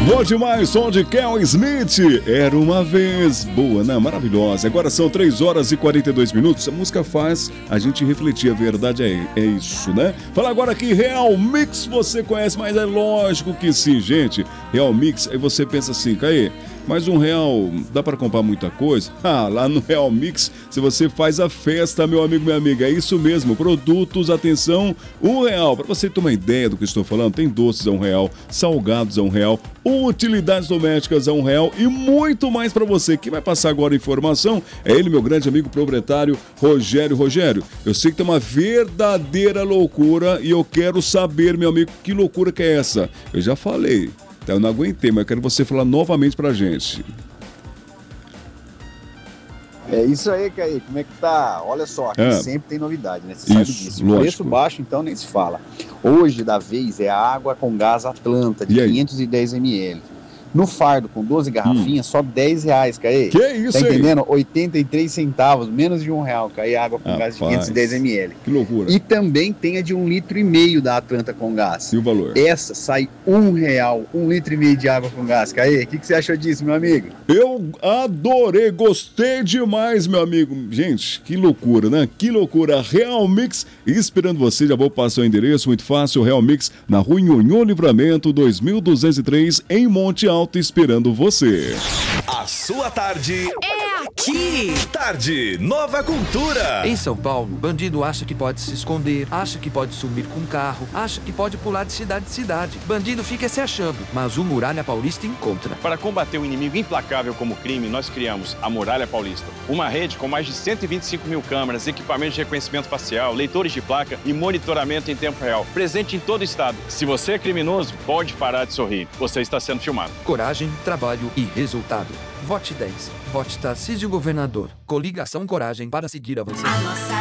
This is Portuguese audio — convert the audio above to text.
Boa demais, som de Kel Smith. Era uma vez. Boa, né? Maravilhosa. Agora são 3 horas e 42 minutos. A música faz a gente refletir. A verdade é isso, né? Fala agora aqui, Real Mix. Você conhece, mas é lógico que sim, gente. Real Mix. Aí você pensa assim, Caê, mas R$1 dá para comprar muita coisa? Lá no Real Mix, se você faz a festa, meu amigo, minha amiga, é isso mesmo. Produtos, atenção, R$1. Para você ter uma ideia do que estou falando, tem doces a R$1, salgados a R$1, utilidades domésticas a R$1 e muito mais para você. Quem vai passar agora a informação é ele, meu grande amigo proprietário, Rogério. Rogério, eu sei que tem uma verdadeira loucura e eu quero saber, meu amigo, que loucura que é essa? Eu já falei. Eu não aguentei, mas eu quero você falar novamente pra gente. É isso aí, Caí. Como é que tá? Olha só, aqui sempre tem novidade, né? Você sabe disso. Lógico. Preço baixo, então nem se fala. Hoje, da vez, é a água com gás Atlanta, de 510 ml. No fardo, com 12 garrafinhas, só R$10, Caí. Que isso, tá entendendo? 83 centavos, menos de R$1, Caí, água com gás de 510 ml. Que loucura. E também tem a de 1,5 litro da Atlanta com gás. E o valor? Essa sai R$1, 1,5 litro de água com gás. Caí, o que você achou disso, meu amigo? Eu adorei, gostei demais, meu amigo. Gente, que loucura, né? Que loucura. Real Mix, esperando você, já vou passar o endereço, muito fácil, Real Mix, na Rua Nhonhô Livramento, 2203, em Monte Alto, esperando você. A sua tarde é aqui. Tarde Nova Cultura. Em São Paulo, bandido acha que pode se esconder, acha que pode sumir com um carro, acha que pode pular de cidade em cidade. Bandido fica se achando, mas o Muralha Paulista encontra. Para combater um inimigo implacável como o crime, nós criamos a Muralha Paulista. Uma rede com mais de 125 mil câmeras, equipamentos de reconhecimento facial, leitores de placa e monitoramento em tempo real. Presente em todo o estado. Se você é criminoso, pode parar de sorrir. Você está sendo filmado. Coragem, trabalho e resultado. Vote 10. Vote Tarcísio Governador. Coligação Coragem para seguir avançando.